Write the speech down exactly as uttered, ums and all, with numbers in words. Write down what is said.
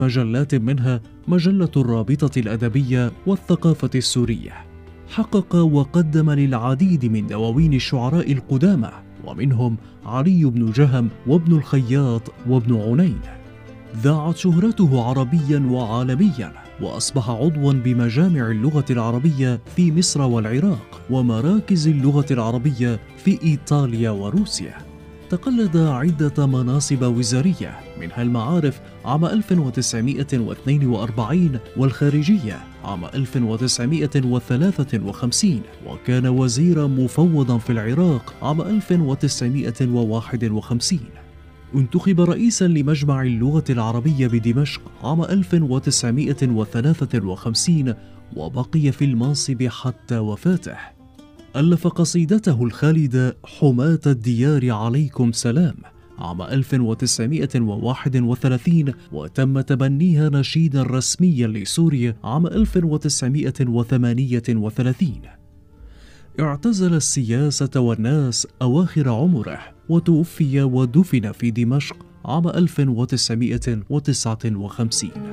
مجلات منها مجلة الرابطة الأدبية والثقافة السورية. حقق وقدم للعديد من دواوين الشعراء القدامى، ومنهم علي بن جهم وابن الخياط وابن عنين. ذاعت شهرته عربيا وعالميا، وأصبح عضوا بمجامع اللغة العربية في مصر والعراق، ومراكز اللغة العربية في إيطاليا وروسيا. تقلد عدة مناصب وزارية، منها المعارف عام ألف وتسعمائة واثنين وأربعين والخارجية عام ألف وتسعمائة وثلاثة وخمسين، وكان وزيرا مفوضا في العراق عام ألف وتسعمائة وواحد وخمسين. انتخب رئيسا لمجمع اللغة العربية بدمشق عام ألف وتسعمائة وثلاثة وخمسين، وبقي في المنصب حتى وفاته. ألف قصيدته الخالدة حماة الديار عليكم سلام عام ألف وتسعمائة وواحد وثلاثين، وتم تبنيها نشيدا رسميا لسوريا عام ألف وتسعمائة وثمانية وثلاثين. اعتزل السياسة والناس أواخر عمره، وتوفي ودفن في دمشق عام ألف وتسعمائة وتسعة وخمسين.